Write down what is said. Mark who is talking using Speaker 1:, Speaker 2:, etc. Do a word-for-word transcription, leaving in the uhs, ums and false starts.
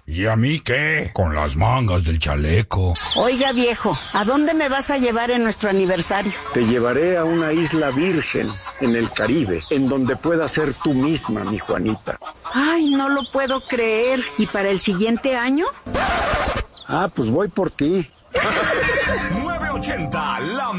Speaker 1: ¿Y a mí qué? Con las mangas del chaleco.
Speaker 2: Oiga, viejo, ¿a dónde me vas a llevar en nuestro aniversario?
Speaker 3: Te llevaré a una isla virgen en el Caribe, en donde puedas ser tú misma, mi Juanita.
Speaker 2: Ay, no lo puedo creer. ¿Y para el siguiente año?
Speaker 3: Ah, pues voy por ti.
Speaker 4: nueve ochenta, la